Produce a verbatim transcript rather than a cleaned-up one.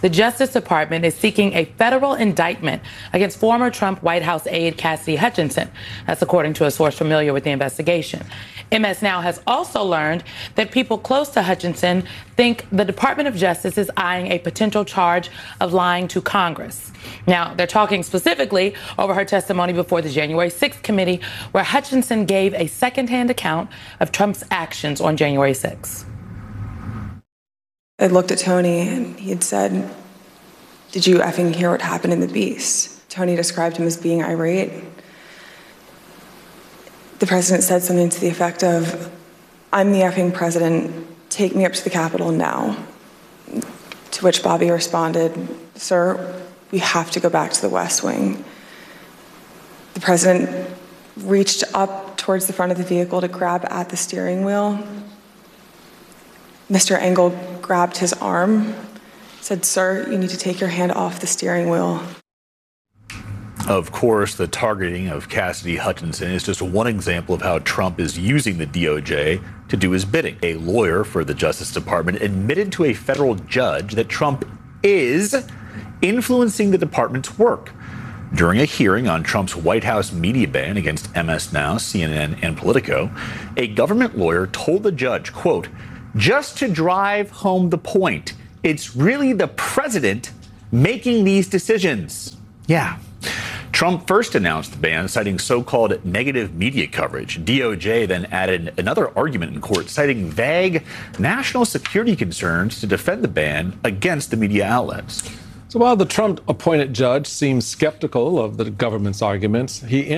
the Justice Department is seeking a federal indictment against former Trump White House aide Cassidy Hutchinson. That's according to a source familiar with the investigation. M S Now has also learned that people close to Hutchinson think the Department of Justice is eyeing a potential charge of lying to Congress. Now, they're talking specifically over her testimony before the January sixth committee, where Hutchinson gave a secondhand account of Trump's actions on January sixth. I looked at Tony and he had said, "Did you effing hear what happened in the Beast?" Tony described him as being irate. The president said something to the effect of, "I'm the effing president, take me up to the Capitol now." To which Bobby responded, "Sir, we have to go back to the West Wing." The president reached up towards the front of the vehicle to grab at the steering wheel. Mister Engel grabbed his arm, said, "Sir, you need to take your hand off the steering wheel." Of course, the targeting of Cassidy Hutchinson is just one example of how Trump is using the D O J to do his bidding. A lawyer for the Justice Department admitted to a federal judge that Trump is influencing the department's work. During a hearing on Trump's White House media ban against M S Now, C N N, and Politico, a government lawyer told the judge, quote, "Just to drive home the point, it's really the president making these decisions." Yeah. Trump first announced the ban, citing so-called negative media coverage. D O J then added another argument in court, citing vague national security concerns to defend the ban against the media outlets. So while the Trump-appointed judge seems skeptical of the government's arguments, he